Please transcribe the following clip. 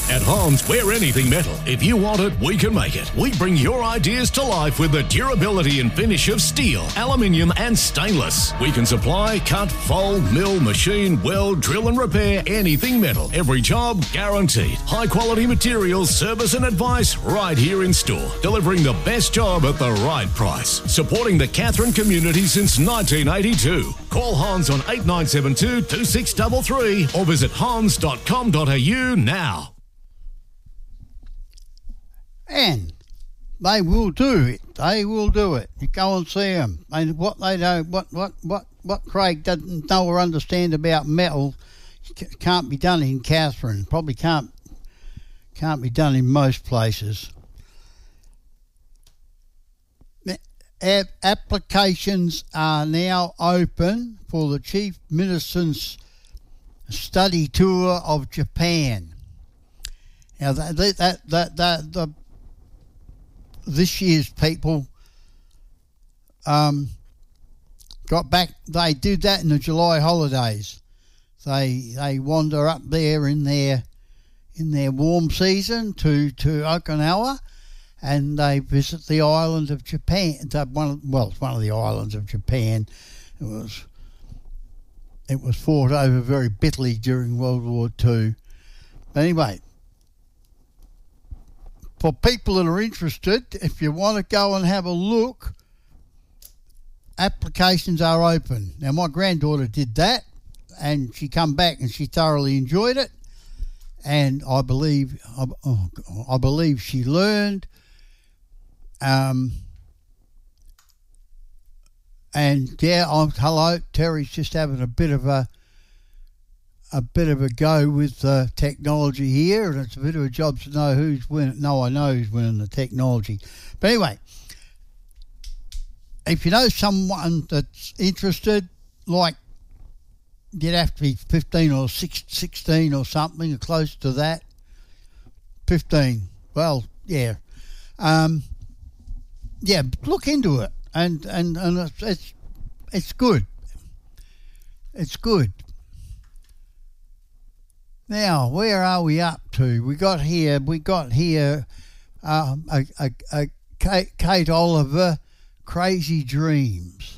At Hans, we're anything metal. If you want it, we can make it. We bring your ideas to life with the durability and finish of steel, aluminium, and stainless. We can supply, cut, fold, mill, machine, weld, drill, and repair anything metal. Every job guaranteed. High quality materials, service, and advice right here in store. Delivering the best job at the right price. Supporting the Katherine community since 1982. Call Hans on 8972 2633 or visit hans.com.au now. And they will do it. They will do it. You go and see them. And what they don't, what Craig doesn't know or understand about metal can't be done in Katherine. Probably can't be done in most places. Applications are now open for the Chief Minister's study tour of Japan. Now this year's people got back. They did that in the July holidays. They wander up there in their warm season to Okinawa, and they visit the island of Japan. It's one of the islands of Japan. It was fought over very bitterly during World War II. But anyway, for people that are interested, if you want to go and have a look, applications are open. Now, my granddaughter did that, and she come back and she thoroughly enjoyed it, and I believe she learned. And yeah, hello, Terry's just having a bit of a go with the technology here, and it's a bit of a job to know who's winning. No, I know who's winning the technology. But anyway, if you know someone that's interested, like you'd have to be 15 or 16 or something, or close to that. 15. Well, yeah. Yeah, look into it, and it's good. It's good. Now, where are we up to? We got here. Kate Oliver, Crazy Dreams.